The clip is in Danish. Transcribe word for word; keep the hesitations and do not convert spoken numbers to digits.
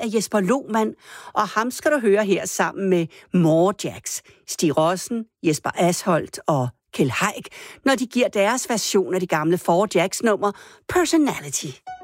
af Jesper Lohmann, og ham skal du høre her sammen med More Jacks, Stig Rossen, Jesper Asholdt og Kjeld Haik, når de giver deres version af det gamle Four Jacks nummer Personality.